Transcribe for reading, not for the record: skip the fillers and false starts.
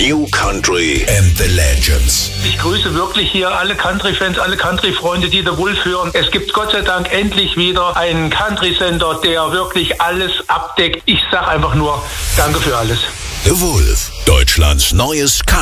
New Country and the Legends. Ich grüße wirklich hier alle Country-Fans, alle Country-Freunde, die The Wolf hören. Es gibt Gott sei Dank endlich wieder einen Country-Sender, der wirklich alles abdeckt. Ich sag einfach nur, danke für alles. The Wolf, Deutschlands neues Country.